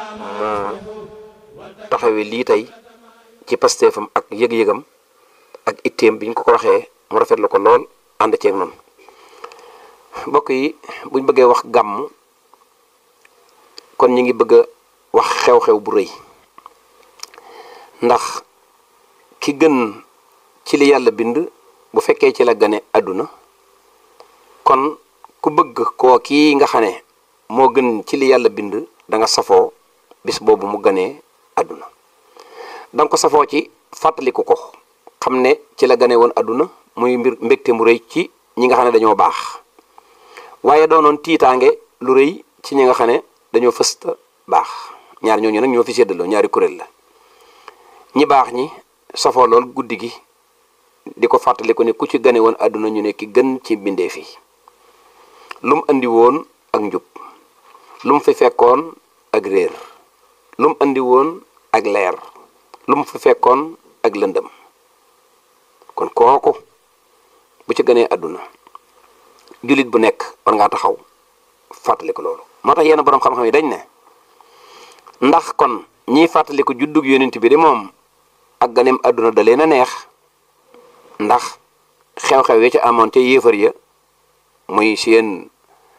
moo taxawee lii tey ci pasteefam ak yëg-yëgam ak itteem bi ñu ko waxee mu rafetlu ko lool ànd ceeg noonu. mbokk yi buñ bëggee wax gàmm kon ñu ngi bëgg a wax xew-xew bu rëy, ndax ki gën ci li yàlla bind bu fekkee ci la gane àdduna, kon ku bëgg koo kii nga xam ne moo gën ci li yàlla bind da nga safoo bis boobu mu ganee àdduna. da nga ko safoo ci fàttaliku ko xam ne ci la gane woon àdduna, muy mbégte mu rëy ci ñi nga xam ne dañoo baax, waaye doonoon tiitaange lu rëy ci ñi nga xam ne dañoo fësta baax. ñaar ñooñu nag ñoo fi séddaloo, ñaari kuréel la. ñi baax ñi safoo lool guddi gi di ko fàttaliku ne ku ci gane woon àdduna ñu ne ki gën ci mbindeef yi, lu mu andi woon ak njub, lu mu fi fekkoon ak réer, lu mu andi woon ak leer, lu mu fi fekkoon ak lëndëm. kon kooku bu ci gënee àdduna jullit bu nekk war ngaa taxaw fàttaliku loolu. moo tax yenn boroom xam-xam yi dañ ne ndax kon ñiy fàttaliku juddug yonent bi de moom ak ganeem àdduna da leen a neex, ndax xew-xew yi ci amoon ca yéefar ya muy seen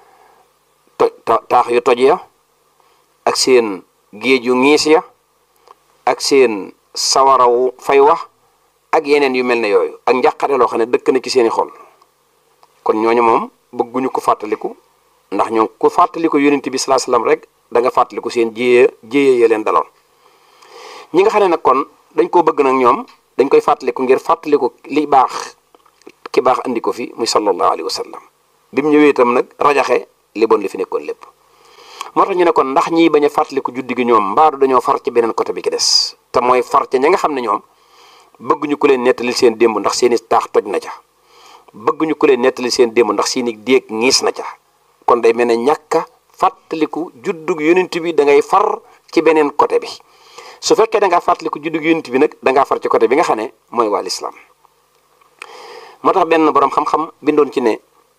taax yu toj ya ak seen géej yu ngiis ya ak seen sawarawu fay wax ak yeneen yu mel ne yooyu ak njàqare loo xam ne dëkk na ci seeni xol. kon ñooñu moom bëgguñu ko fàttaliku, ndax ñoom ku fàttaliku yonent bi sallallahu alayhi wasallam rek da nga fàttaliku seen jéye ya leen daloon. ñi nga xam ne nag kon dañ koo bëgg nag ñoom dañ koy fàttaliku ngir fàttaliku li baax ki baax andi ko fi muy sallallahu alayhi wasallam. bi mu ñëwee itam nag rajaxe li bon li fi nekkoon lépp. moo tax ñu ne kon ndax ñii bañ a fàttaliku juddi gi ñoom mbaadu dañoo far ci beneen côté bi ki des, te mooy far ca ña nga xam ne ñoom bëgguñu ku leen nettali seen démb ndax seeni taax toj na ca, bëgguñu ku leen nettali seen démb ndax seeni déeg ñiis na ca. kon day mel ne ñàkk a fàttaliku juddug yonent bi da ngay far ci beneen côté bi. su fekkee da ngaa fàttaliku juddug yonent bi nag da ngaa far ci côté bi nga xam ne mooy waa lislaam. moo tax benn boroom xam-xam bindoon ci ne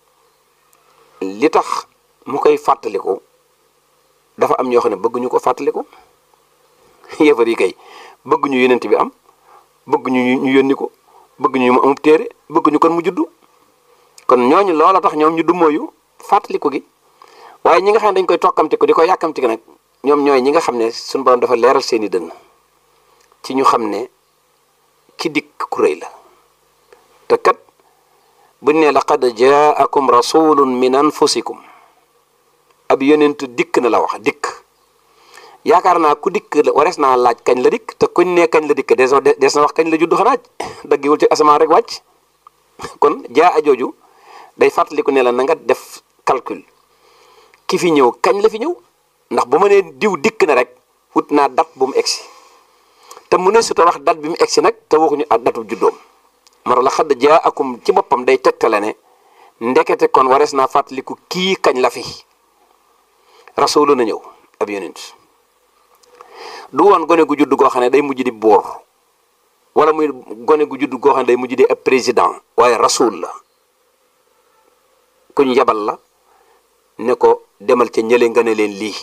li tax mu koy fàttaliku dafa am ñoo xam ne bëgguñu ko fàttaliku. yéefar yi kay bëgguñu yonent bi am, bëgguñu ñu yónni ko, bëgguñu mu amub téere, bëgguñu kon mu juddu. kon ñooñu loola tax ñoom ñu dummóoyu fàttaliku gi. waaye ñi nga xam ne dañ koy tokkamti ko di ko yàkkamti ko nag ñoom ñooy ñi nga xam ne suñu borom dafa leeral seeni dënn ci ñu xam ne ki dikk ku rëy la. te kat buñ ne laqad jaakum rasulun min anfusikum, ab yonent dikk na la wax dikk. yaakaar naa ku dikk warees naa laaj kañ la dikk, te kuñ ne kañ la dikk des na wax kañ la judd xanaaj daggiwul ci asamaan rek wàcc. kon jaa a jooju day fàttaliku ne la na nga def calcul ki fi ñëw kañ la fi ñëw, ndax bu ma nee diw dikk na rek wut naa date bu mu egsi, te mu ne su ta wax date bi mu egsi nag te waxuñu ak datu juddoom. mara la xadd jaa akum ci boppam day tegtale ne ndekete kon warees naa fàttaliku kii kañ la fi. rasulu na ñëw ab yonent du woon gone gu judd goo xam ne day mujj di buur, wala muy gone gu judd goo xam ne day mujj di ab président, waaye rasul la kuñ yabal la ne ko demal ca ñële nga ne leen lii.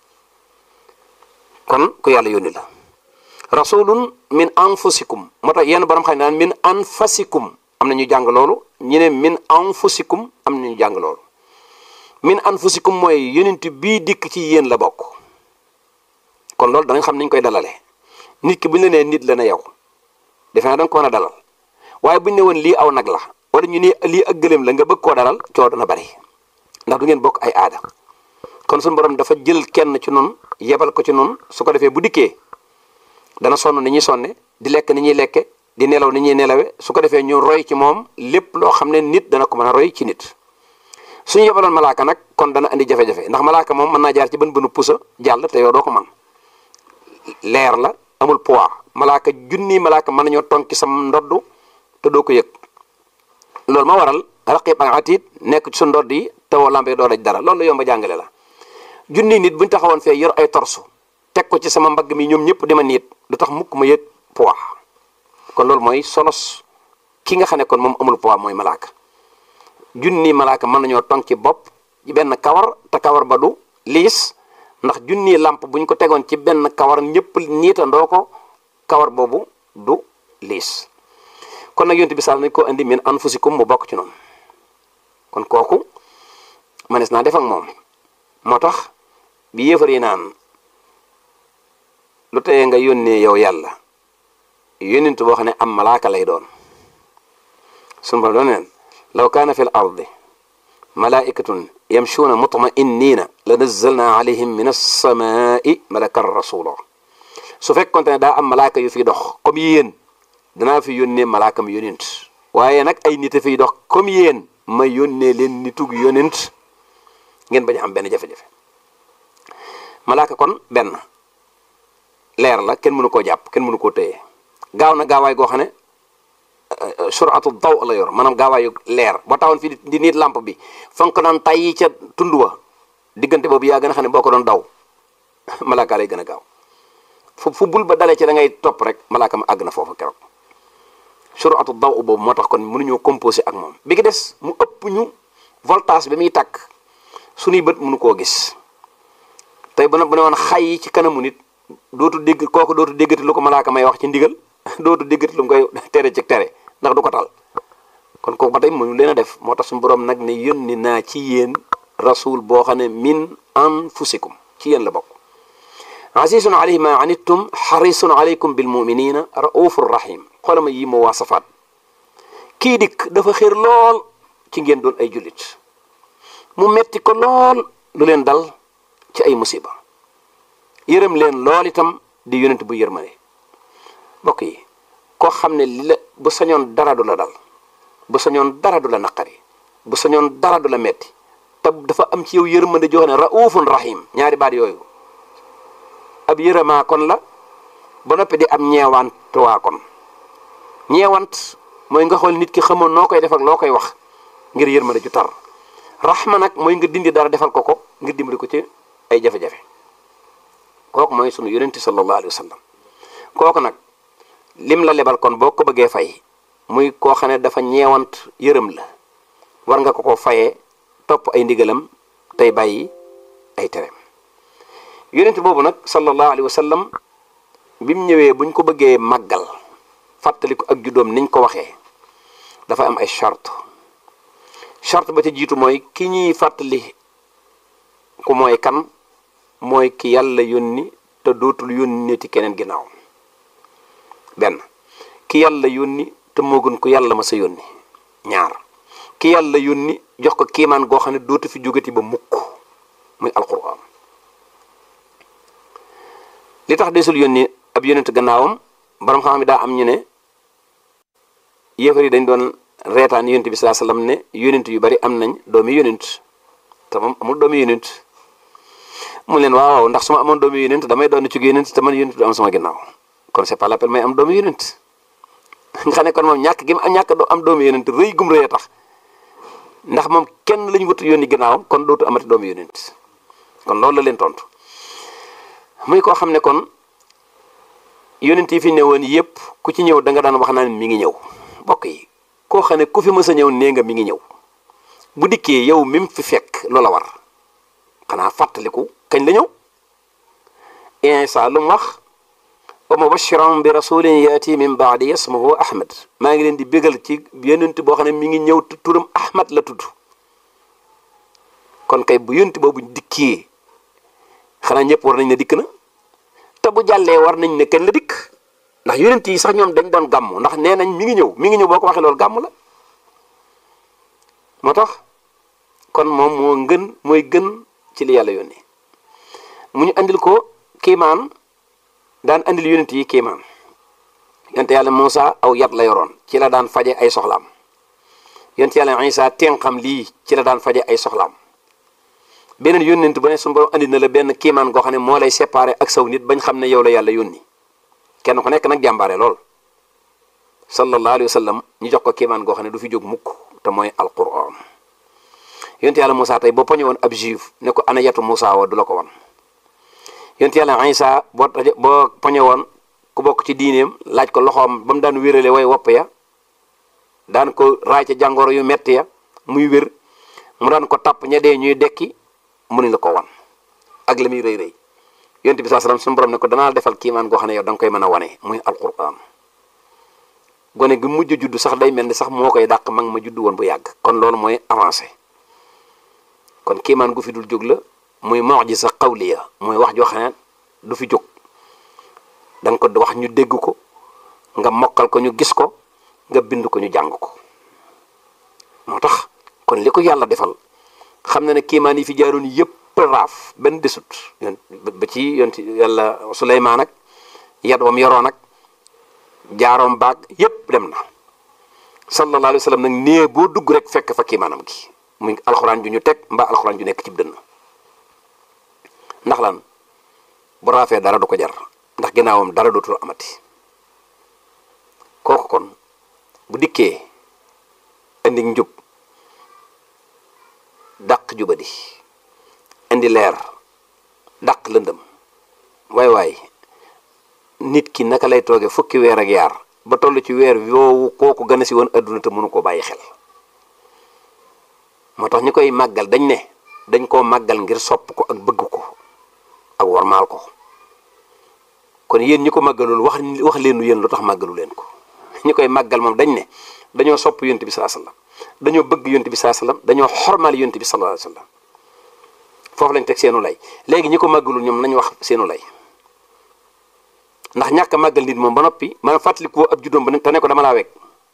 kon ku yàlla yónni la. rasulun min anfusikum, moo tax yenn borom xam ne naan min anfasikum am na ñu jàng loolu, ñu ne min anfusikum am na ñu jàng loolu. min anfusikum mooy yonent bii dikk ci yéen la bokk. kon loolu danañ xam nañ koy dalale. nit ki bu ñu la nee nit la na yow defe naa da nga ko mën a dalal, waaye bu ñu ne woon lii aw nag la wala ñu ne lii ak gëléem la nga bëgg koo dalal coow dana bari, ndax du ngeen bokk ay aada. kon suñu borom dafa jël kenn ci nun yebal ko ci nun, su ko defee bu dikkee dana sonn ni ñuy sonne, di lekk ni ñuy lekke, di nelaw ni ñuy nelawe, su ko defee ñu roy ci moom lépp loo xam ne nit dana ko mën a roy ci nit. suñu yebaloon malaaka nag kon dana andi jafe-jafe, ndax malaaka moom mën naa jaar ci bën bënu pusa jàll te yow doo ko man. leer la amul poids, malaaka junni malaaka mën nañoo tonki sam ndoddu te doo ko yëg. loolu ma waral raqib ak atiid nekk ci su ndodd yi te woo lambee doo daj dara, loolu yomba jàngale la. junni nit buñ taxawoon fee yor ay torsu teg ko ci sama mbagg mi ñoom ñëpp di ma niit du tax mukk ma yëg poids. kon loolu mooy solos ki nga xam ne kon moom amul poids mooy malaaka. junni malaaka mën nañoo tong ci bopp ci benn kawar te kawar ba du liis, ndax junni làmp buñ ko tegoon ci benn kawar ñëpp niitandoo ko kawar boobu du liis kon nag yonent bi sal nañ ko indi min anfusikum mu bokk ci noonu kon kooku manes naa def ak moom moo tax bi yéefar yi naan lu teye nga yónnee yow yàlla yónnent boo xam ne am malaaka lay doon sunu ba doon neen law kaana fi l ardi malaikatun yamshuuna mutmainniina la nazzalna alayhim min alsamai malakan rasula su fekkonte ne daa am malaaka yu fiy dox comme yéen danaa fi yónnee malaakam yónent waaye nag ay nit a fiy dox comme yéen ma yónnee leen nitug yónent ngeen bañ a am benn jafe-jafe malaaka kon benn leer la kenn mënu koo jàpp kenn mënu koo téye gaaw na gaawaay goo xam ne suratu daw la yor maanaam gaawaayu leer boo taxoon fii di nit lampe bi fonk naan tayyi ca tund wa diggante boobu yaa gën a xam ne boo ko doon daw malaaka lay gën a gaaw fu bul ba dalee ci da ngay topp rek malaaka ma àgg na foofu keroog suratu daw boobu moo tax kon mënuñoo composé ak moom bi ki des mu ëpp ñu voltage bi muy tàkk suñuy bët mënu koo gis tey bu ne woon xay ci kanamu nit dootu dégg kooku dootu déggati lu ko malaaka may wax ci ndigal dootu déggati lu mu koy tere ci tere ndax du ko tal kon kooku ba tey mënu leen a def moo tax suñu borom nag ne yónni naa ci yéen rasul boo xam ne min anfusikum ci yéen la bokk azizun alayhi ma anittum xarisun alaykum bil muminina raufur rahim xoola ma yi moo waasafaat kii dikk dafa xër lool ci ngeen doon ay jullit mu metti ko lool lu leen dal ci ay musiba yërëm leen lool itam di yonent bu yërmane mbokk yi koo xam ne li la bu sañoon dara du la dal bu sañoon dara du la naqari bu sañoon dara du la metti te dafa am ci yow yërmande joo xam ne raufun rahim ñaari baat yooyu ab yërëmaa kon la ba noppi di am ñeewantuwaa kon ñeewant mooy nga xool nit ki xamoon noo koy def ak loo koy wax ngir yërmande ju tar rahma nag mooy nga dindi dara defal ko ko ngir dimbali ko ci ay jafe-jafe kooku mooy sunu yonente sallallahu alayhi wa sallam kooku nag lim la lebal kon boo ko bëggee fay muy koo xam ne dafa ñeewant yërëm la war nga ko fayee topp ay ndigalam tey bàyyi ay tereem yonente boobu nag sallallahu alayhi wa sallam bi mu ñëwee buñ ko bëggee màggal fàttali ko ak juddoom niñ ko waxee dafa am ay charte ba ci jiitu mooy ki ñuy fàttali ku mooy kan mooy ki yàlla yónni te dootul yónneeti keneen ginnaaw benn ki yàlla yónni te moo gën ko yàlla ma sa yónni ñaar ki yàlla yónni jox ko kiimaan goo xam ne dootu fi jógati ba mukk muy alquran li tax desul yónni ab yónent gannaawam borom xam-xam daa am ñu ne yéefar yi dañ doon reetaan yónent bi sallallahu alayhi wasallam ne yónent yu bari am nañ doomi yónent te moom amul doomi yónent mu leen waaw ndax su ma amoon doomi yónent damay doon ci yónent te man yónent du am sama ginnaaw kon c'est pas la peine may am doomi yónent nga xam ne kon moom ñàkk gi ñàkk doo am doomi yónent rëy gum rëy a tax ndax moom kenn lañu wut yónni ginnaawam kon dootu amati doomi yónent kon loolu la leen tontu muy koo xam ne kon yónent yi fi ñëwoon yépp ku ci ñëw da nga daan wax naan mi ngi ñëw mbokk yi koo xam ne ku fi mës a ñëw nee nga mi ngi ñëw bu dikkee yow mi mu fi fekk loola war xanaa fàttaliku kañ la ñëw Iisaa lu mu wax wa mubashiran bi rasulin yaati min baadi ismuhu Ahmad maa ngi leen di bégal ci yónent boo xam ne mi ngi ñëw turam Ahmad la tudd kon kay bu yónent boobu dikkee xanaa ñëpp war nañ ne dikk na te bu jàllee war nañ ne kañ la dikk ndax yónent yi sax ñoom dañ doon gàmm ndax nee nañ mi ngi ñëw boo ko waxee loolu gàmm la moo tax kon moom mooy gën ci li yàlla yónni mu ñu andil ko kiimaan daan andil yónent yi kiimaan yonent yàlla Muusa aw yat la yoroon ci la daan faje ay soxlaam yonent yàlla Isaa tenxam lii ci la daan faje ay soxlaam beneen yónnent bu ne suñu borom andi na la benn kiimaan goo xam ne moo lay séparé ak saw nit bañ xam ne yow la yàlla yónni kenn ku nekk nag jàmbaare lool sallallahu alayhi wa sallam ñu jox ko kiimaan goo xam ne du fi jóg mukk te mooy alquran yonent yàlla Moussa tey boo poñe woon ab juif ne ko ana yetu Moussa wa du la ko wan yonent yàlla Isa boo poñe woon ku bokk ci diineem laaj ko loxoom ba mu daan wérale way wopp ya daan ko raay ca jàngoro yu metti ya muy wér mu daan ko tàpp ña dee ñuy dekki mu ni la ko wan ak la muy rëy rëy yonent bi saa salaam suñu borom ne ko danaa defal kiimaan goo xam ne yow da nga koy mën a wane muy alquran gone gi mujj juddu sax day mel ni sax moo koy dàq mag ma juddu woon bu yàgg kon loolu mooy avancé kon kiimaan gu fi dul jóg la muy mu'jiza qawliya mooy wax joo xam ne du fi jóg da nga ko wax ñu dégg ko nga mokkal ko ñu gis ko nga bind ko ñu jàng ko moo tax kon li ko yàlla defal xam na ne kiimaan yi fi jaaroon yëpp raaf benn desut ba ci yonti yàlla Suleymaan ak yat wam yoroon ak jaaroom baag yëpp dem na sallallahu alayhi wa sallam nag nee boo dugg rek fekk fa kiimaanam gi muy alxuraan ju ñu teg mbaa alxuraan ju nekk ci dënn ndax lan bu raafee dara du ko jar ndax ginnaawam dara dootul amati kooku kon bu dikkee indi njub dàq jubadi indi leer dàq lëndëm waay nit ki naka lay tooge fukki weer ak yaar ba toll ci weer yoowu kooku gën a si woon adduna te mënu ko bàyyi xel moo tax ñu koy màggal dañ koo màggal ngir sopp ko ak bëgg ko ak wormaal ko kon yéen ñi ko màggalul wax leenu yéen lu tax màggalu leen ko ñi koy màggal moom dañoo sopp yonent bi sallallahu alayhi wasallam dañoo bëgg yonent bi sallallahu alayhi wasallam dañoo xormaal yonent bi sallallahu alayhi wasallam foofu lañ teg seenu lay léegi ñi ko màggalul ñoom nañ wax seenu lay ndax ñàkk a màggal nit moom ba noppi maanaam fàttalikoo ab juddoom ba te ne ko dama laa wekk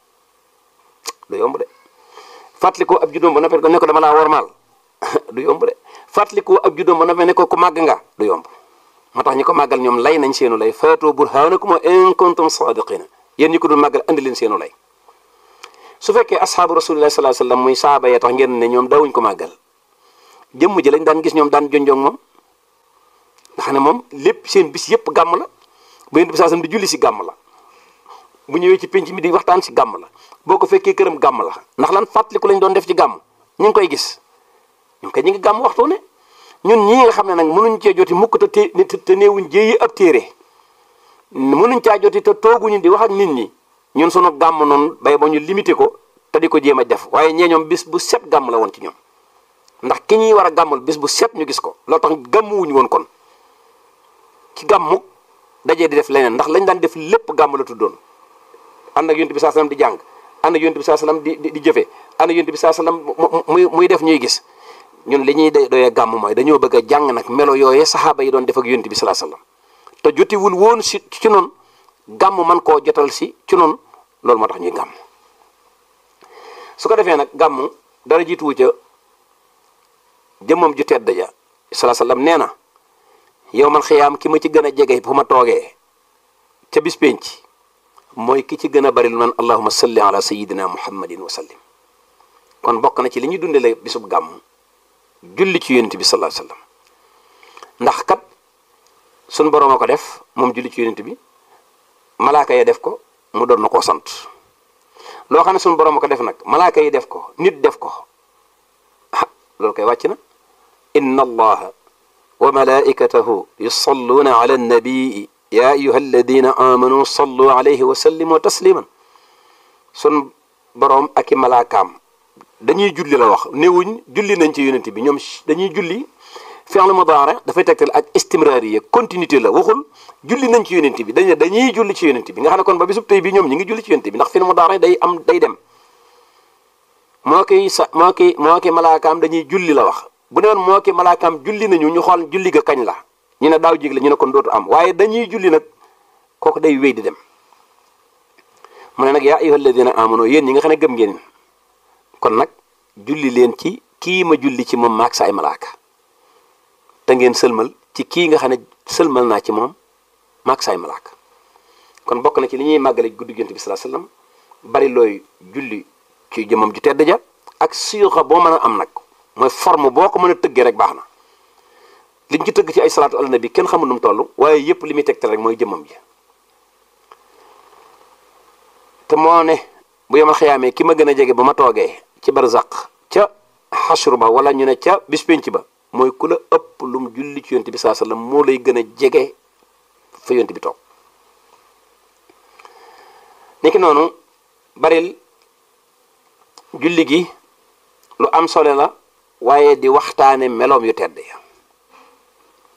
du yomb de fàttalikoo ab juddoom ba noppi ne ko dama laa wormaal du yomb de fàttalikoo ab juddoom ba noppi ne ko ku màgg nga du yomb moo tax ñi ko màggal ñoom lay nañ seenu lay faatoo burhaanakum in kuntum saadiqina yéen ñi ko dul màggal andi leen seenu lay su fekkee asxaabu rasulillahi sallallahu alayhi wasallam muy saaba ya tax ngeen ne ñoom daawuñ ko màggal jëmm ji lañ daan gis ñoom daan jonjoog moom nga xam ne moom lépp seen bis yëpp gàmm la bu yonent bi saasam di julli si gàmm la bu ñëwee ci penc mi di waxtaan si gàmm la boo ko fekkee këram gàmm la ndax lan fàttaliku lañ doon def ci gàmm ñu ngi koy gis ñu ngi gàmm waxtu ne ñun ñii nga xam ne nag mënuñ cee joti mukk te néewuñ jéeyi ab téere mënuñ caa joti te tooguñu di wax ak nit ñi ñun sunu gàmm noonu bay ba ñu limité ko te di ko jéem a def waaye ñee ñoom bis bu set gàmm la woon ci ñoom ndax ki ñuy war a gàmmal bis bu set ñu gis ko loolu tax gàmmuwuñu woon kon ci gàmmu dajee di def leneen ndax lañ daan def lépp gàmm la tuddoon ànd ak yonent bi saa salaam di jàng ànd ak yonent bi saa salaam di jëfe ànd ak yonent bi saa salaam muy def ñuy gis ñun li ñuy doyee gàmm mooy dañoo bëgg a jàng nag melo yooyee saxaaba yi doon def ak yonent bi saa salaam te jotiwul woon si ci noonu gàmm man koo jotal si ci noonu loolu moo tax ñuy gàmm su ko defee nag gàmm dara jiituwu ca jëmmam ju tedd ja saa salaam nee na yow man xiyaam ki ma ci gën a jege fu ma toogee ca bis penc mooy ki ci gën a bari lu naan allahumma salli ala sayyidina muhammadin wa sallim kon bokk na ci li ñuy dundale bisub gàmm julli ci yonent bi sallallahu alayhi wasallam ndax kat suñ boroom a ko def moom julli ci yonent bi malaaka ya def ko mu doon na koo sant loo xam ne suñ boroom a ko def nag malaaka yi def ko nit def ko loolu koy wàcc na inna allaha wa malaikatahu yusalluuna ala annabii ya ayuha alladina amanu sallu alayhi wa sallimu tasliman sun boroom ak i malaakaam dañuy julli la wax néewuñ julli nañ ci yonent bi ñoom dañuy julli fi'l mudaari dafay tegtal ak istimraariya continuité la waxul julli nañ ci yonent bi dañuy julli ci yonent bi nga xam ne kon ba bisub tey bi ñoom ñi ngi julli ci yonent bi ndax fi'l mudaari day dem moo ki malaakaam dañuy julli la wax bu ne woon moo ki malaakaam julli nañu ñu xool julli ga kañ la ñu ne daaw jig la ñu ne kon dootu am waaye dañuy julli nag kooku day wéy di dem mu ne nag yaa ayyuhal ladina amanu yéen ñi nga xam ne gëm ngeen kon nag julli leen ci kii ma julli ci moom maak sa ay malaaka te ngeen sëlmal ci kii nga xam ne sëlmal naa ci moom maak sa ay malaaka kon bokk na ci li ñuy màggale guddi Yonent bi sallallahu alayhi wasallam bari looy julli ci jëmam ju tedd ja ak siixa boo mën a am nag mooy forme boo ko mën a tëggee rek baax na liñ ci tëgg ci ay salaatu ala nabi kenn xamul nu mu toll waaye yëpp li muy tegtal rek mooy jëmmam ji te moo ne bu yemal xiyaamee ki ma gën a jege ba ma toogee ci barzaq ca xasru ba wala ñu ne ca bis penc ba mooy ku la ëpp lu mu julli ci yonent bi saa sallam moo lay gën a jege fa yonent bi toog niki noonu baril julli gi lu am solo la waaye di waxtaane meloom yu tedd ya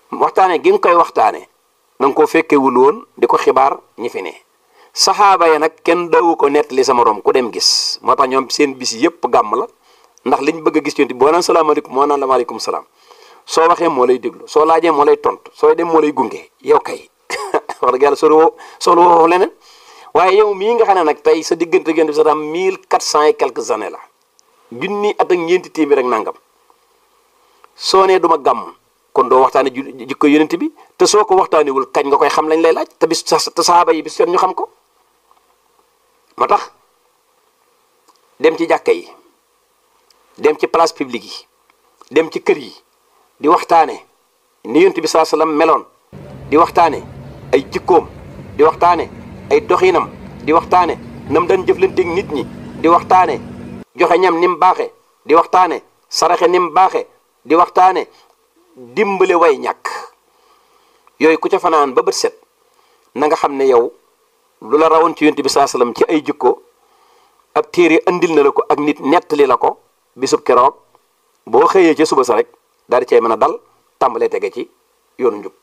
waxtaane gi nga koy waxtaane na nga koo fekkewul woon di ko xibaar ñi fi ne saxaaba ya nag kenn dawu ko nettali sa morom ku dem gis moo tax ñoom seen bis yëpp gàmm la ndax liñ bëgg a gis yonent bi boo naan salaamaaleykum moo naan la maaleykum salaam soo waxee moo lay déglu soo laajee moo lay tontu sooy dem moo lay gunge yow kay wax dëgg yàlla soxla woo leneen waaye yow mii nga xam ne nag tey sa diggante yonent bi sa tam 1400 et quelques années la junni at ak ñeenti téeméer rek nangam soo nee duma gàmm kon doo waxtaane jikko yonent bi te soo ko waxtaanewul kañ nga koy xam lañ lay laaj te bis te saaba yi bis seen ñu xam ko moo tax dem ci jàkka yi dem ci place publique yi dem ci kër yi di waxtaane ni yonent bi sallallahu alayhi wasallam meloon di waxtaane ay jikkoom di waxtaane ay doxinam di waxtaane nam daan jëflanteeg nit ñi di waxtaane joxe ñam ni mu baaxe di waxtaane saraxe ni mu baaxe di waxtaane dimbale way ñàkk yooyu ku ca fanaan ba bët set na nga xam ne yow lu la rawoon ci yonent bi sallallahu alayhi wasallam ci ay jikko ab téere andil na la ko ak nit nettali la ko bisub keroog boo xëyee ca suba sa rek daal di cay mën a dal tàmbalee tege ci yoonu njub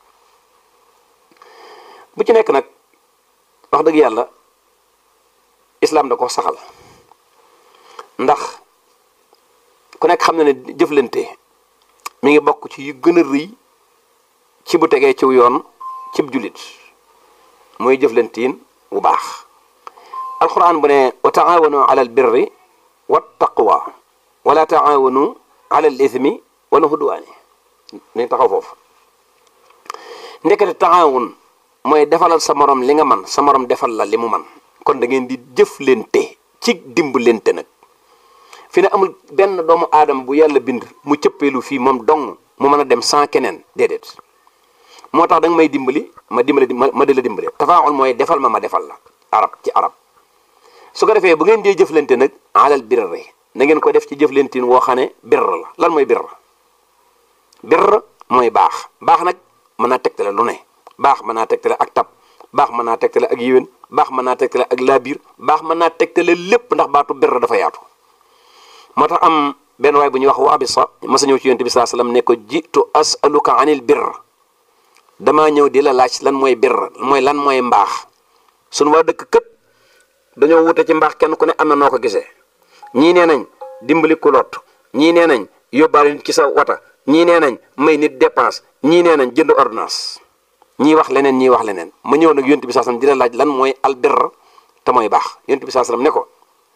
bu ci nekk nag wax dëgg yàlla islaam da ko saxal ndax ku nekk xam na ne jëflante mi ngi bokk ci yu gën a rëy ci bu tegee ciw yoon cib jullit mooy jëflantiin bu baax alquran bu ne wa taawanu ala al birri wa taqwa wala taawanu ala al ithmi wala hudwaani nañ taxaw foofu ndekete taawun mooy defalal sa morom li nga man sa morom defal la li mu man kon da ngeen di jëflante ci dimbalante nag fi ne amul benn doomu aadama bu yàlla bind mu cëppeelu fii moom dong mu mën a dem sans keneen déedéet moo tax da nga may dimbali ma dimbali ma di la dimbali tafaawul mooy defal ma defal la arab ci arab su ko defee bu ngeen dee jëflante nag alal birri na ngeen ko def ci jëflantiin woo xam ne birr la lan mooy birr mooy baax baax nag mën naa tegtale lu ne baax mën naa tegtale ak tab baax mën naa tegtale ak yéwén baax mën naa tegtale ak laabiir baax mën naa tegtale lépp ndax baatu birr dafa yaatu moo tax am benn waay bu ñuy wax wa abisa masa ñëw ci yonent bi sallallahu alayhi wasallam ne ko jitu asaluka anil birr damaa ñëw di la laaj lan mooy birr mooy lan mooy mbaax suñu waa dëkk kët dañoo wute ci mbaax kenn ku ne am na noo ko gisee ñii nee nañ dimbali ku lot ñii nee nañ yóbbaale nit ci sa wata ñii nee nañ may nit dépense ñii nee nañ jënd ordonnance ñii wax leneen ñii wax leneen ma ñëw nag yonent bi sallallahu alayhi wasallam di la laaj lan mooy albirr te mooy baax yonent bi sallallahu alayhi wasallam ne ko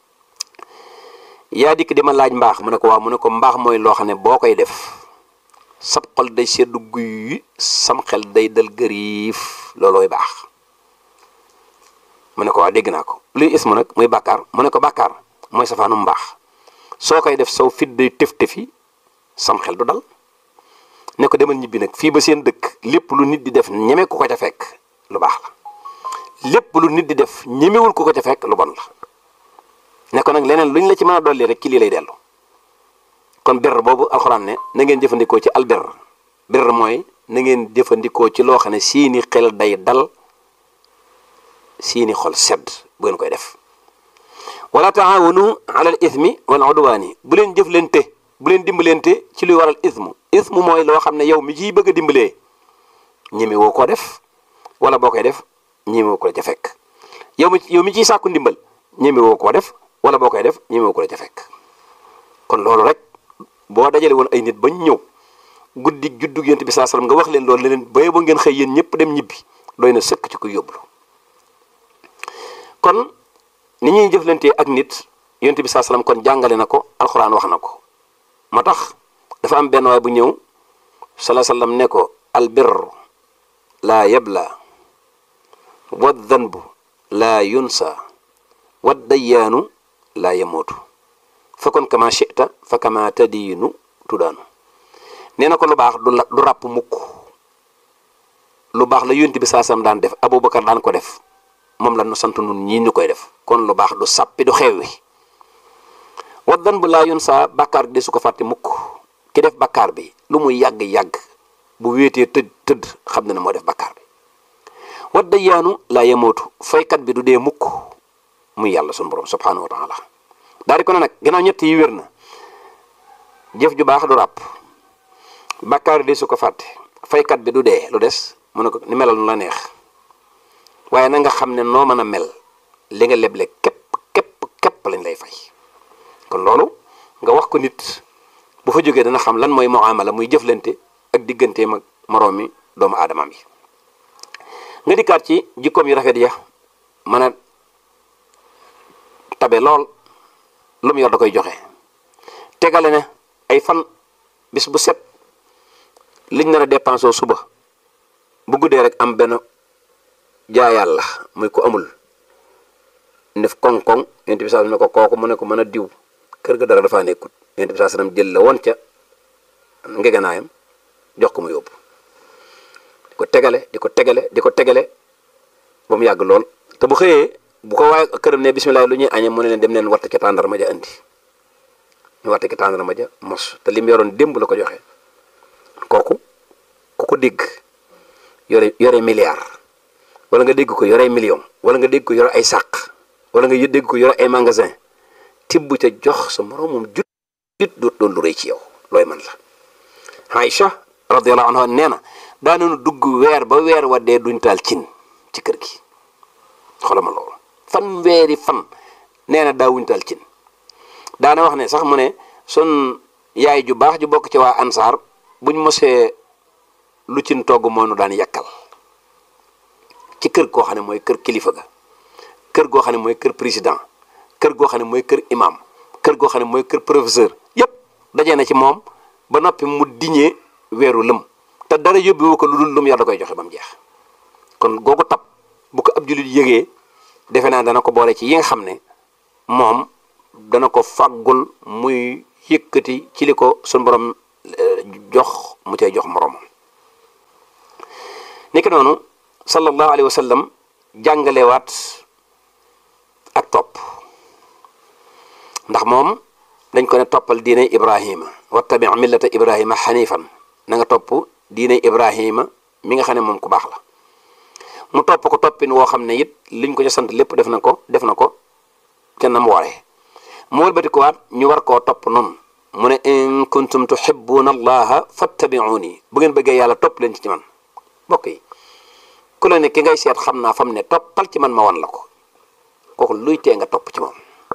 yaa dikk di ma laaj mbaax mu ne ko waaw mu ne ko mbaax mooy loo xam ne boo koy def sab xol day seddu guy sam xel day dal gëriif loolooy baax mu ne ko waaw dégg naa ko luy ismu nag muy bàkkaar mu ne ko bàkkaar mooy safaanu mbaax soo koy def saw fit day tëf-tëfi sam xel du dal ne ko demal ñibbi nag fii ba seen dëkk lépp lu nit di def ñeme ku ko ca fekk lu baax la lépp lu nit di def ñemewul ku ko ca fekk lu bon la ne ko nag leneen luñ la ci mën a dolli rek ci lii lay dellu kon birr boobu alxuraan ne na ngeen jëfandikoo ci albirr birr mooy na ngeen jëfandikoo ci loo xam ne seeni xel day dal seeni xol sedd bu ngeen koy def wala taawanu ala al ithmi wal udwaani bu leen jëflante bu leen dimbalante ci luy waral ismu mooy loo xam ne yow mi ciy bëgg a dimbalee ñeme woo koo def wala boo koy def ñeme woo ko la ca fekk yow mi ciy sàkku ndimbal ñeme woo koo def wala boo koy def ñeme woo ko la ca fekk kon loolu rek boo dajale woon ay nit bañ ñëw guddi juddug yonent bi sallallahu alayhi wasallam nga wax leen loolu leneen ba ngeen xëy yéen ñëpp dem ñibbi doy na sëkk ci ko yóbbulu kon ni ñuy jëflantee ak nit yonent bi sallallahu alayhi wasallam kon jàngale na ko alxuraan wax na ko moo tax dafa am benn waay bu ñëw sallallahu alayhi wasallam ne ko albirru laa yabla wa dhanbu laa yunsa wa dayyaanu laa yamuutu fa kon kama shi'ta fa kama tadiinu tudaanu nee na ko lu baax du ràpp mukk lu baax la yonent bi saasam daan def Abubakar daan ko def moom la nu sant nun ñii ñu koy def kon lu baax du sàppi du xewwi wa dhanbu laa yunsa bàkkaar bi de su ko fàtte mukk ki def bàkkaar bi lu muy yàgg-yàgg bu wéetee tëdd xam na ne moo def bàkkaar bi wa dayyaanu laa yamuutu faykat bi du dee mukk muy yàlla sunu borom subhanahu wa taala daal di ko ne nag gannaaw ñett yi wér na jëf ju baax du ràpp bàkkaar de su ko fàtte faykat bi du dee lu des mu ne ko ni melal nu la neex waaye na nga xam ne noo mën a mel li nga leble képp lañ lay fay. kon loolu nga wax ko nit bu fa jógee dana xam lan mooy muamala muy jëflante ak digganteem ak moroomi doomu aadamam yi. nga dikkaat ci jikkoom yu rafet ya mën a tabe lool lu mu yor da koy joxe tegale ne ay fan bis bu set liñ nar a dépensé suba bu guddee rek am benn jaayal la muy ko amul def koŋ-koŋ yonent bi saa ne ko kooku mu ne ko mën a diw kër ga dara dafaa nekkut yonent bi saa sallam jël la woon ca ngeganaayam jox ko mu yóbbu di ko tegale ba mu yàgg lool. te bu xëyee bu ko waaye këram ne bisimilah lu ñuy añee mu ne leen dem leen watte ca tàndarma ja andi ñu watte ca tàndarma ja mos te li mu yoroon démb la ko joxe. kooku ku ko dégg yore milliard wala nga dégg ko yore million wala nga dégg ko yore ay sàq wala nga dégg ko yore ay magasin tibb ca jox sa moroomum jut doon lu rëy ci yow looy man la. Aïcha radiyallahu anha nee na daanoonu dugg weer ba weer wa dee duñ taal cin ci kër gi xoolal ma loolu fan weeri fan nee na daawuñ taal cin. daana wax ne sax mu ne sun yaay ju baax ju bokk ci waa ansaar buñ mosee lu cin togg moo nu daan yàkkal ci kër goo xam ne mooy kër kilifa ga kër goo xam ne mooy kër président kër goo xam ne mooy kër imam kër goo xam ne mooy kër professeur yépp dajee na ci moom ba noppi mu diñee weeru lëm te dara yóbbuwu ko lu dul lum yàlla da koy joxe ba mu jeex. kon googu tab bu ko ab jullit yëgee defe naa dana ko boole ci yi nga xam ne moom dana ko fàggul muy yëkkati ci li ko suñu borom jox mu cay jox moroomam. niki noonu sallallahu alayhi wa sallam jàngalewaat ak topp ndax moom dañ ko ne toppal diine Ibrahima wattabi millata Ibrahima xanifan na nga topp diine Ibrahima mi nga xam ne moom ku baax la. mu topp ko toppin woo xam ne it liñ ko ca sant lépp def na ko ca na mu waree. mu wëlbati ko waat ñu war koo topp noonu mu ne in kuntum tuhibbuna allaha fattabi'uni bu ngeen bëggee yàlla topp leen ci man. mbokk yi ku la ne ki ngay seet xam naa fam ne toppal ci man ma wan la ko kooku luy tee nga topp ci moom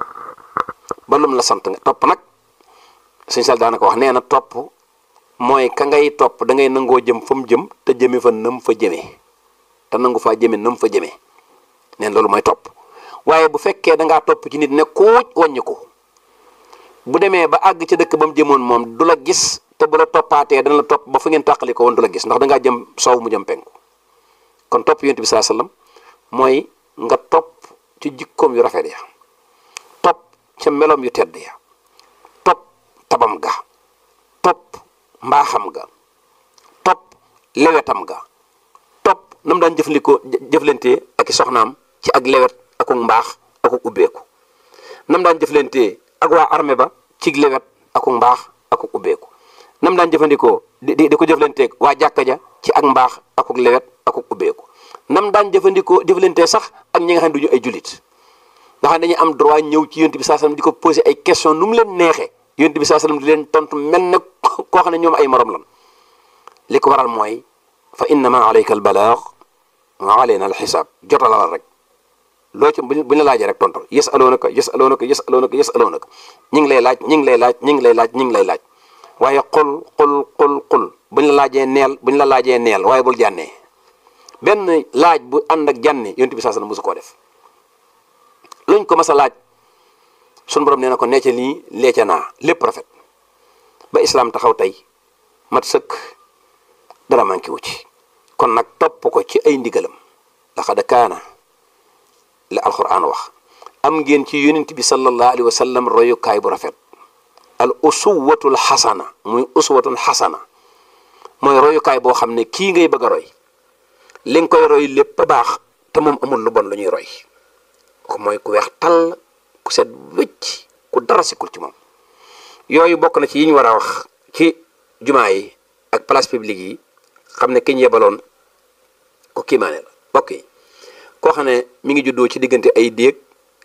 ba lum la sant nga topp nag suñ sal daanaka wax nee na topp mooy ka ngay topp da ngay nangoo jëm fa mu jëm te jëme fa nam fa jëmee te nangu faa jëme nam fa jëmee neen loolu mooy topp. waaye bu fekkee da ngaa topp ci nit ne kuuj wàññi ko bu demee ba àgg ca dëkk ba mu jëmoon moom du la gis te bu la toppaatee dana la topp ba fu ngeen tàqali ko woon du la gis ndax da ngaa jëm soow mu jëm penku. kon topp yonent bi sallallahu alayhi wasallam mooy nga topp ci jikkoom yu rafet ya topp ca meloom yu tedd ya topp tabam ga topp mbaaxam ga topp lewetam ga topp nam daan jëflantee ak i soxnaam ci ak lewet akuk mbaax akuk ubbeeku nam daan jëflantee ak waa armée ba ci lewet akuk mbaax akuk ubbeeku nam daan jëfandikoo di ko jëflanteeg waa jàkka ja ci ak mbaax akuk lewet akuk ubbeeku nam daan jëflantee sax ak ñi nga xam ne duñu ay jullit nga xam ne dañuy am droit ñëw ci yonent bi saa sallam di ko poser ay question nu mu leen neexee yonent bi saa sallam di leen tontu mel ne koo xam ne ñoom ay morom lan li ko waral mooy fa innama alayka al balaag wa alayna al xisaab jotalal rek loo ci buñ la laajee rek tontu yasalunaka ñi ngi lay laaj waaye qul buñ la laajee neel waaye bul jànnee benn laaj bu ànd ak jànne yonent bi saa sallam mosu koo def luñ ko mas a laaj sunu borom nee na ko nee ca lii lee ca naa lépp rafet ba islaam taxaw tey mat sëkk dara manqué wu ci. kon nag topp ko ci ay ndigalam laqad kaana la alquran wax am ngeen ci yonent bi sallallahu alayhi wa sallam royukaay bu rafet al uswatul xasana muy uswatun xasana mooy royukaay boo xam ne kii ngay bëgg a roy li nga koy roy lépp a baax te moom amul lu bon lu ñuy roy ko mooy ku weex tàll ku set wëcc ku dara sikul ci moom. yooyu bokk na ci yi ñu war a wax ci jumaa yi ak place publique yi xam ne ki ñu yebaloon ko kiimaane la bokk yi koo xam ne mi ngi juddoo ci diggante ay déeg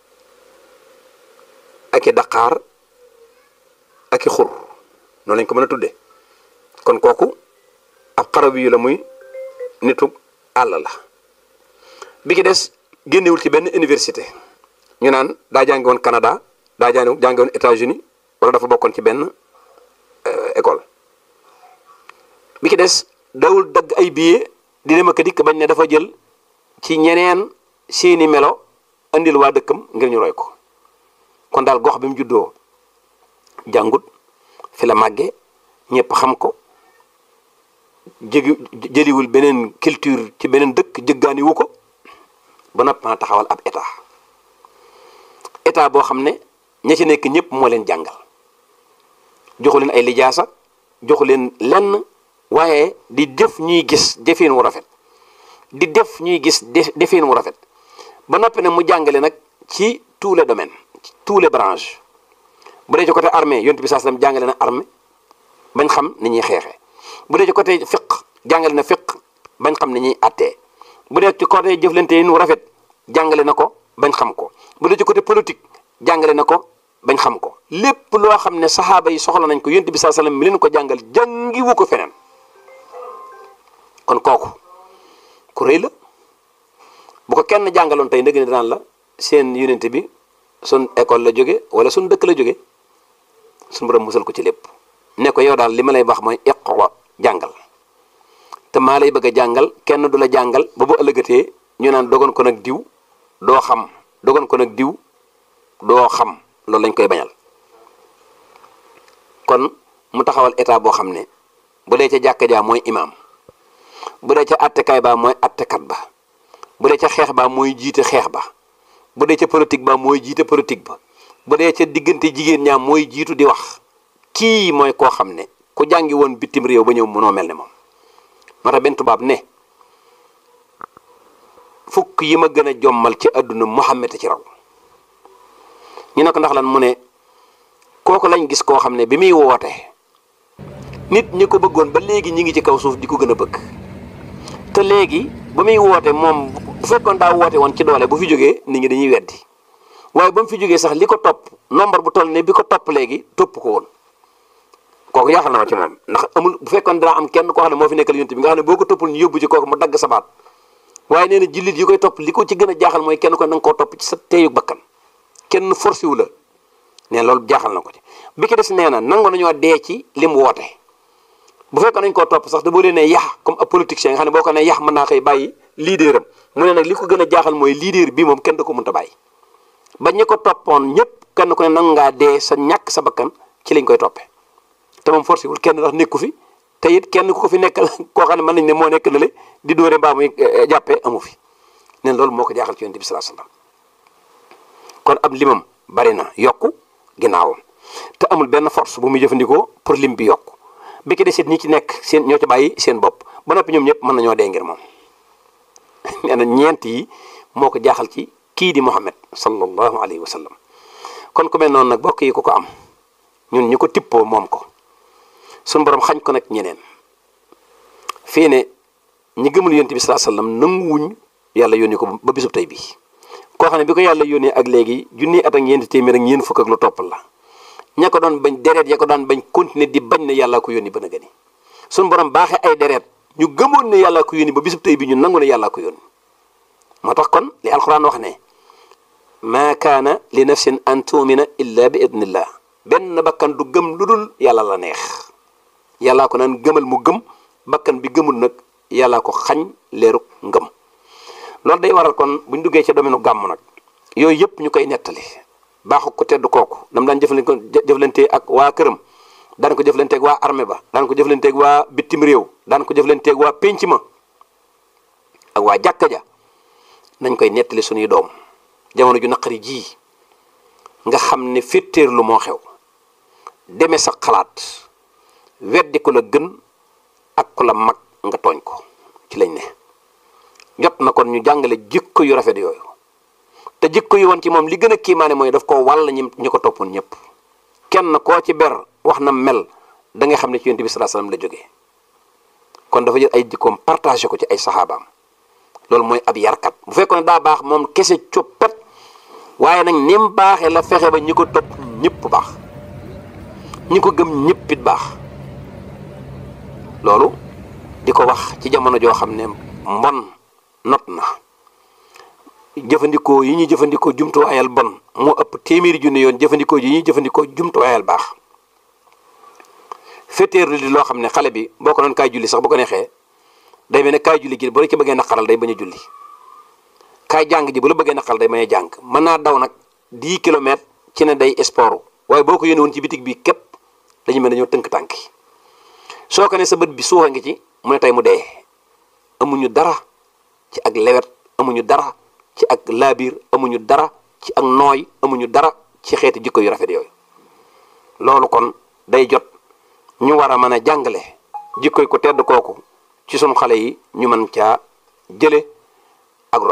ak i daqaar ak i xur noonu lañ ko mën a tudde kon kooku ab arabi yu la muy nitu àll la. bi ki des génnewul ci benn université ñu naan daa jàngi woon Canada daa jàngi woon États-Unis wala dafa bokkoon ci benn école. bi ki des dawul dagg ay billet di dem ak dikk bañ ne dafa jël ci ñeneen seeni melo andil waa dëkkam ngir ñu roy ko. kon daal gox bi mu juddoo jàngut fi la màggee ñëpp xam ko jëliwul beneen culture ci beneen dëkk jëggaani wu ko ba noppi mën a taxawal ab état boo xam ne ña ci nekk ñëpp moo leen jàngal joxu leen ay lijaasa joxu leen lenn waaye di def ñuy gis defin wu rafet di def ñuy gis defin wu rafet ba noppi nag mu jàngale nag ci tous les domaines ci tous les branches. bu dee ci côté armée yonent bi saa sallam jàngale na armée bañ xam ni ñuy xeexee bu dee ci côté fiq jàngale na fiq bañ xam ni ñuy attee bu dee ci côté jëflante yi nu rafet jàngale na ko bañ xam ko bu dee ci côté politique jàngale na ko bañ xam ko lépp loo xam ne saxaaba yi soxla nañ ko yonent bi saa sallam mi leen ko jàngal jàngiwu ko feneen. kon kooku ku rëy la bu ko kenn jàngaloon tey ndëgg ne danaan la seen yonent bi sun école la jóge wala sun dëkk la jóge suñu borom musal ko ci lépp ne ko yow daal li ma lay wax mooy iqra jàngal te maa lay bëgg a jàngal kenn du la jàngal ba bu ëllëgatee ñu naan dogon ko nag diw doo xam dogon ko nag diw doo xam loolu lañ koy bañal. kon mu taxawal état boo xam ne bu dee ca jàkka jaa mooy imaam bu dee ca attekaay baa mooy attekat ba bu dee ca xeex baa mooy jiite xeex ba bu dee ca politique ba mooy jiite politique ba bu dee ca diggante jigéen ñaa mooy jiitu di wax. kii mooy koo xam ne ku jàngi woon bitim réew ba ñëw mënoo mel ne moom moo tax benn tubaab ne fukk yi ma gën a jommal ci àdduna Muhammad ci raw ñu ne ko ndax lan mu ne kooku lañ gis koo xam ne bi muy woote nit ñi ko bëggoon ba léegi ñi ngi ci kaw suuf di ko gën a bëgg te léegi ba muy woote moom bu fekkoon daa woote woon ci doole bu fi jógee nit ñi dañuy weddi waaye ba mu fi jógee sax li ko topp nombre bu toll ne bi ko topp léegi topp ko woon kooku yaaxal na ma ci moom ndax amul bu fekkoon dana am kenn koo xam ne moo fi nekkal yonent bi nga xam ne boo ko toppul ñu yóbbu ci kooku mu dagg sa baat waaye nee na jullit yi koy topp li ko ci gën a jaaxal mooy kenn ko na nga koo topp ci sa teeyu bakkan kenn forcé wu la nee loolu jaaxal na ko ci bi ki des nee na nangu nañoo dee ci li mu woote bu fekkoon nañ koo topp sax da boo leen ne yax comme ab politicien nga xam ne boo ko ne yax mën naa koy bàyyi leader am mu ne nag li ko gën a jaaxal mooy leader bi moom kenn da ko mënta bàyyi ba ñi ko toppoon ñëpp kenn ku ne nangu ngaa dee sa ñàkk sa bakkan ci liñ koy toppee te moom forcé wul kenn ndax nekku fi te it kenn ku ko fi nekkal koo xam ne mën nañ ne moo nekk na le di dóore mbaa muy jàppee amu fi neen loolu moo ko jaaxal ci yonent bi sallallahu alayhi wasallam kon ab limam bari na yokku ginnaawam te amul benn force bu muy jëfandikoo pour lim bi yokku bi ki desit ñi ci nekk seen ñoo ci bàyyi seen bopp ba noppi ñoom ñëpp mën nañoo dee ngir moom nee na ñeent yi moo ko jaaxal ci kii di Muhammad sallallahu alayhi wa sallam kon ku mel noonu nag bokk yi ku ko am ñun ñu ko tippoo moom ko suñu borom xañ ko nag ñeneen fii ne ñi gëmul yonent bi sallallahu alayhi wa sallam nanguwuñ yàlla yónni ko ba bisub tey bii koo xam ne bi ko yàlla yónnee ak léegi junni at ak ñeenti téeméer ak ñeent fukk ak lu toppal la ña ko doon bañ deret ya ko daan bañ continuer di bañ ne yàllaa ko yónni ba na gëni suñu borom baaxee ay deret ñu gëmoon ne yàllaa ko yónni ba bisub tey bi ñu nangu ne yàllaa ko yónni moo tax kon li alxuraan wax ne maa kaana li nafsin an tuumina illa bi idnillah benn bakkan du gëm lu dul yàlla la neex yàllaa ko naan gëmal mu gëm bakkan bi gëmul nag yàllaa ko xañ leeruk ngëm loolu day waral kon buñ duggee ci domaine gàmm nag yooyu yëpp ñu koy nettali baaxu ko tedd kooku dam daan jëflante ak waa këram daan ko jëflanteeg waa armée ba daan ko jëflanteeg waa bitim réew daan ko jëflanteeg waa pénc ma ak waa jàkka ja nañ koy nettali suñuy doom jamono ju naqari ji nga xam ne féttéerlu moo xew deme sa xalaat weddi ko la gën ak ku la mag nga tooñ ko ci lañ ne jot na kon ñu jàngale jikko yu rafet yooyu te jikko yu woon ci moom li gën a kiimaane mooy daf ko wàll ñi ko toppoon ñëpp kenn koo ci ber wax na mel da nga xam ne ci yonent bi sallallahu alayhi wasallam la jógee kon dafa jël ay jikkoom partagé ko ci ay saxaabaam loolu mooy ab yarkat bu fekkoon ne daa baax moom kese coppat waaye nag ni mu baaxee la fexe ba ñi ko topp ñëpp baax ñi ko gëm ñëpp it baax loolu di ko wax ci jamono joo xam ne mbon not na jëfandikoo yi ñuy jëfandikoo jumtuwaayal bon moo ëpp téeméeri junne yoon jëfandikoo yi ñuy jëfandikoo jumtuwaayal baax féeteerlu di loo xam ne xale bi boo ko doon kaay julli sax bu ko neexee day mel ne kaay julli gi bu la ci bëggee naqaral day bañ a julli kaay jàng ji bu la bëggee naqaral day bañ a jàng mën naa daw nag 10 kilomètres ci ne day sport waaye boo ko yónnee woon ci bitig bi képp dañu mel ne dañoo tënk tànk yi soo ko ne sa bët bi suuxa ngi ci mu ne tey mu dee amuñu dara ci ak lewet amuñu dara ci ak laabiir amuñu dara ci ak nooy amuñu dara ci xeeti jikko yu rafet yooyu loolu kon day jot ñu war a mën a jàngale jikkoy ko tedd kooku ci sunu xale yi ñu mën caa jële ak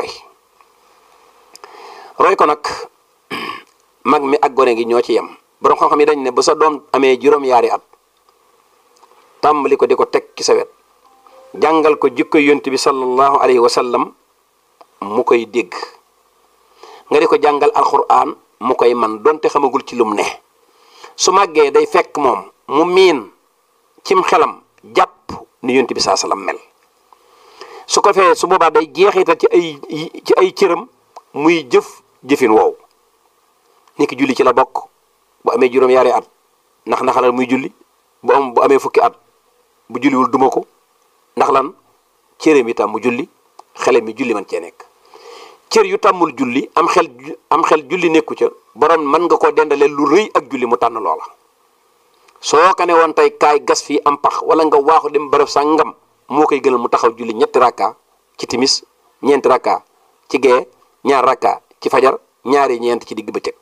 roy ko nag mag mi ak gone gi ñoo ci yem borom xam-xam yi dañ ne bu sa doom amee juróom-yaari at tàmbali ko di ko teg ci sa wet jàngal ko jikkoy yonent bi sallallahu alayhi wa sallam mu koy dégg nga di ko jàngal alxuraan mu koy man donte xamagul ci lum ne su màggee day fekk moom mu miin cim xelam jàpp ni yonent bi saa sallam mel su ko fee su boobaa day jeexital ci ay cëram muy jëfin woow ni ki julli ci la bokk bu amee juróom-yaari at ndax naxalal muy julli bu amee fukki at bu julliwul duma ko ndax lan cëram itam mu julli xele mi julli man cee nekk cër yu tàmmul julli am xel julli nekku ca borom mën nga koo dendalee lu rëy ak julli mu tànn loola soo ko ne woon tey kaay gas fii am pax wala nga waaxu dem bërëb sa ngam moo koy gënal mu taxaw julli 3 rakka ci timis 4 rakka ci gee 2 rakka ci fajar 2 ñeent ci digg bëccëg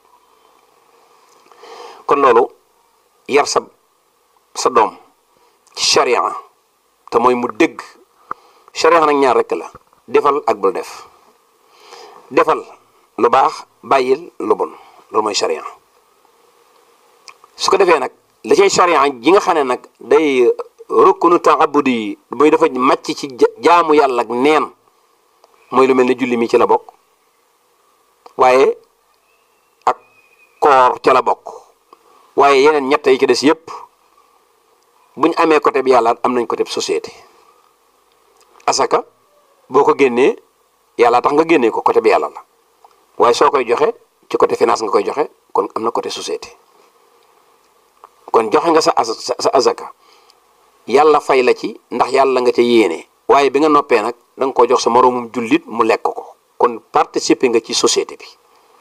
kon loolu yar sa doom ci sharia te mooy mu dégg sharia nag 2 rekk la defal ak bul def defal lu baax bàyyil lu bon loolu mooy sharia su ko defee nag la cay sharia ji nga xam ne nag day rukkunu taabudi yi mooy dafa màcc ci jaamu yàlla ak neen mooy lu mel ne julli mi ci la bokk waaye ak koor ca la bokk waaye yeneen ñett yi ci des yépp bu ñu amee côté bi yàlla am nañ côté bi société asaka boo ko génnee yàlla tax nga génnee ko côté bi yàlla la waaye soo koy joxe ci côté finance nga koy joxe kon am na côté société kon joxe nga sa asaka yàlla fay la ci ndax yàlla nga ca yéene waaye bi nga noppee nag da nga koo jox sa moroomum jullit mu lekk ko kon participer nga ci société bi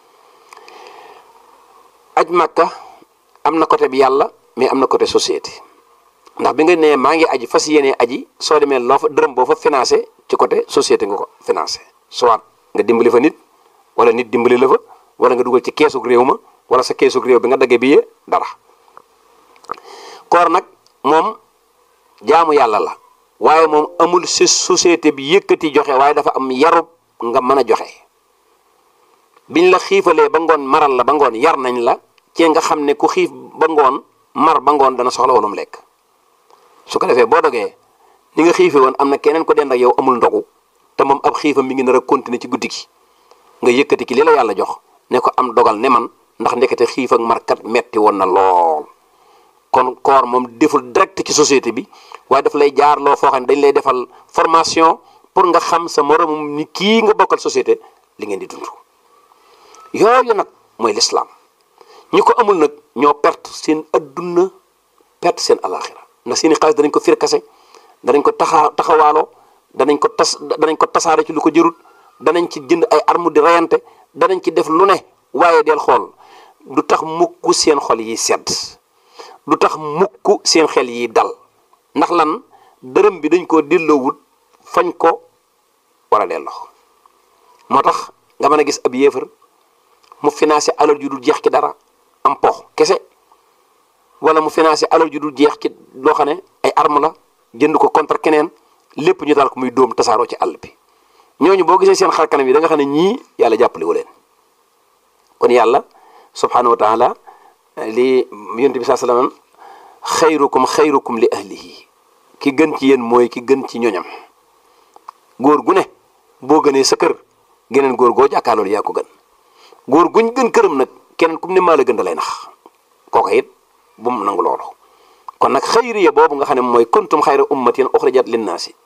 aj Makka am na côté bi yàlla mais am na côté société ndax bi nga nee maa ngi aji fas yéene aji soo demee loo fa dërëm boo fa financé ci côté société nga ko financé soit nga dimbali fa nit wala nit dimbali la fa wala nga dugal ci keesug réew ma wala sa keesug réew bi nga daggee bi yee dara koor nag moom jaamu yàlla la waaye moom amul si société bi yëkkati joxe waaye dafa am yarub nga mën a joxe biñ la xiifalee ba ngoon maral la ba ngoon yar nañ la ci nga xam ne ku xiif ba ngoon mar ba ngoon dana soxla walum lekk su ko defee boo dogee ni nga xiife woon am na keneen ko dend ak yow amul ndogu te moom ab xiifam mi ngi nar a continuer ci guddi gi nga yëkkati ki li la yàlla jox ne ko am dogal ne man ndax ndekete xiif ak markat metti woon na lool kon koor moom deful direct ci société bi waaye daf lay jaar loo foo xam ne dañ lay defal formation pour nga xam sa moromum ni kii nga bokkal société li ngeen di dund yooyu nag mooy l'islam ñi ko amul nag ñoo perte seen adduna perte seen alaxira ndax seeni xaalis danañ ko firkase danañ ko taxawaaloo danañ ko tasaare ci lu ko jërut danañ ci jënd ay arme di rayante danañ ci def lu ne waaye del xool du tax mukk seen xol yi sedd du tax mukk seen xel yi dal ndax lan dërëm bi dañ koo delloowut fañ ko war a delloo moo tax nga mën a gis ab yéefar mu financé alal ju dul jeex ci dara am pox kese wala mu financé alal ju dul jeex ci loo xam ne ay arme la jënd ko contre keneen lépp ñu daal ko muy dóom tasaaroo ci àll bi ñooñu boo gisee seen xar kanam yi da nga xam ne ñii yàlla jàppale wu leen kon yàlla subhanahu wa taala li yonent bi saa sallam xayrukum li ahlihi ki gën ci yéen mooy ki gën ci ñoñam góor gu ne boo gënee sa kër geneen góor goo jàkkaarloolu yaa ko gën góor guñ gën këram nag keneen kum ne maa la gën da lay nax kooka it bu mu nangu loolu kon nag xayriya boobu nga xam ne mooy kuntum xayra ummatin uxrijat linnaasi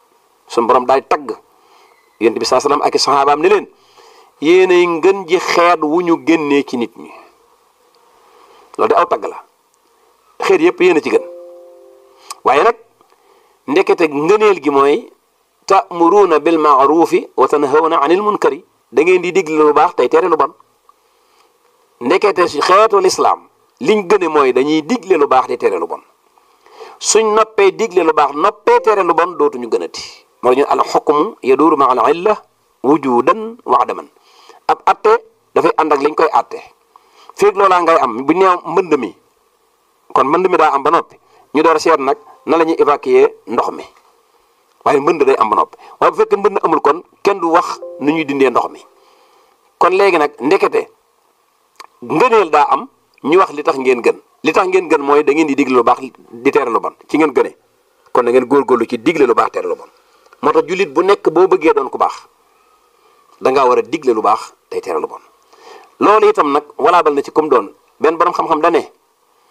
suñu borom daay tagg yonent bi saa salaam ak i saxaabaam ne leen yéenay ngën ji xeet wu ñu génnee ci nit ñi loolu de aw tagg la xeet yëpp yéen a ci gën waaye nag ndekete ngëneel gi mooy ta'muruuna bil ma'ruufi wa tanhawna anil munkari da ngeen di digle lu baax tey tere lu bon ndekete si xeetu lislaam liñ gëne mooy dañuy digle lu baax di tere lu bon suñ noppee digle lu baax noppee tere lu bon dootuñu gënati moo ñu al xukmu yaduuru ma al illa wujudan wa adaman ab atte dafay ànd ak liñ koy atte feeg loolaa ngay am bu ñëw mbënd mi kon mbënd mi daa am ba noppi ñu door a seet nag na la ñuy évacuer ndox mi waaye mbënd day am ba noppi waaye bu fekkee mbënd amul kon kenn du wax nu ñuy dindee ndox mi kon léegi nag ndekete ngëneel daa am ñu wax li tax ngeen gën li tax ngeen gën mooy da ngeen di digle lu baax di tere lu bon ci ngeen gënee kon da ngeen góorgóorlu ci digle lu baax tere lu bon moo tax jullit bu nekk boo bëggee doon ku baax dangaa war a digle lu baax tey tere lu bon loolu itam nag walaabal na ci comme doon benn borom xam-xam da ne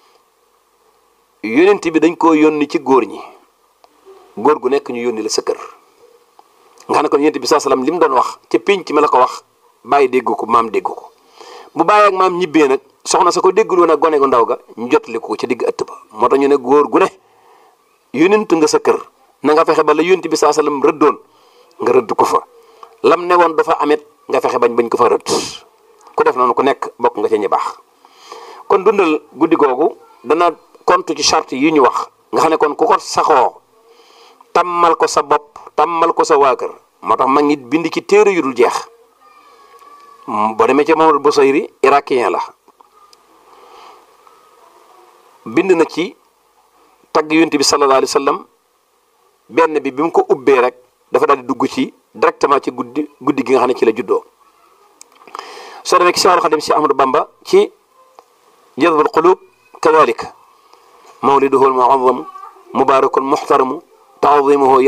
yonent bi dañ koo yónni ci góor ñi góor gu nekk ñu yónni la sa kër nga xam ne kon yonent bi saa salaam li mu doon wax ca pénc mi la ko wax bàyyi dégg ko maam dégg ko bu bàyyi ak maam ñibbee nag soxna sa ko déggul woon ak gone gu ndaw ga ñu jotali ko ci digg ëtt ba moo tax ñu ne góor gu ne yonent nga sa kër na nga fexe ba la yonent bi saa salaam rëddoon nga rëdd ko fa lam ne woon dafa amit nga fexe bañ ko fa rëdd ku def noonu ku nekk bokk nga ci ñi baax kon dundal guddi googu dana kontu ci charte yi ñu wax nga xam ne kon ku ko saxoo tàmmal ko sa bopp tàmmal ko sa waa kër moo tax mag ñi bind ci téere yu dul jeex boo demee ci Mamadou Bousayri irakien la bind na ci tagg yonent bi sallallahu alayhi wa sallam benn bi mu ko ubbee rek dafa daal di dugg ci directement ci guddi gi nga xam ne ci la juddoo soo demee ci Seexul Xadim si Ahmadou Bamba ci jazbul qulub kadalik mawliduhu al mu'azzam mubarakun muhtaramu ta'zimuhu